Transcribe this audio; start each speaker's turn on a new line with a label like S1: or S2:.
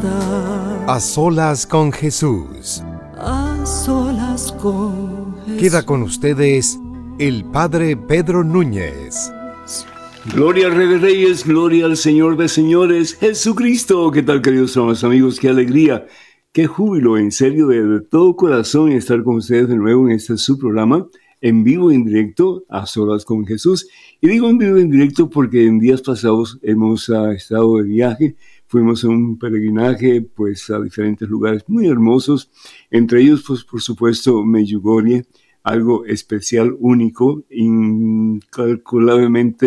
S1: está.
S2: A solas con Jesús.
S1: A solas con Jesús.
S2: Queda con ustedes el Padre Pedro Núñez.
S3: Gloria al Rey de Reyes, gloria al Señor de Señores, Jesucristo. ¿Qué tal, queridos amigos? Qué alegría, qué júbilo, en serio, de todo corazón estar con ustedes de nuevo en este su programa, en vivo y en directo, A Solas con Jesús. Y digo en vivo y en directo porque en días pasados hemos estado de viaje, fuimos en un peregrinaje pues a diferentes lugares muy hermosos, entre ellos pues por supuesto Medjugorje, algo especial, único, incalculablemente